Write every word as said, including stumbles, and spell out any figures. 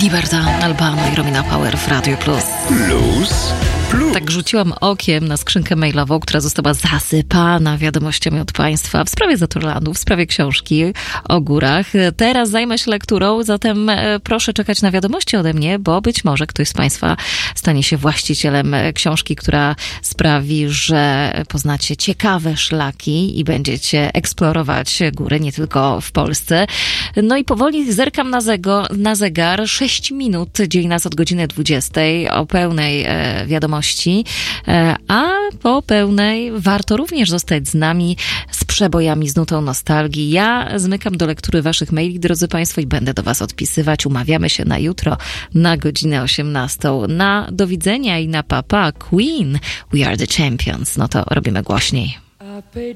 Liberta, Albano i Romina Power w Radio Plus. Plus, plus. Tak rzuciłam okiem na skrzynkę mailową, która została zasypana wiadomościami od Państwa w sprawie Zatorlandu, w sprawie książki o górach. Teraz zajmę się lekturą, zatem proszę czekać na wiadomości ode mnie, bo być może ktoś z Państwa stanie się właścicielem książki, która sprawi, że poznacie ciekawe szlaki i będziecie eksplorować góry, nie tylko w Polsce. No i powoli zerkam na, zego, na zegar. sześć minut dzieli nas od godziny dwudziestej o pełnej e, wiadomości, e, a po pełnej warto również zostać z nami z przebojami, z nutą nostalgii. Ja zmykam do lektury waszych maili, drodzy Państwo, i będę do was odpisywać. Umawiamy się na jutro na godzinę osiemnastą. Na do widzenia i na papa. Queen, we are the champions. No to robimy głośniej.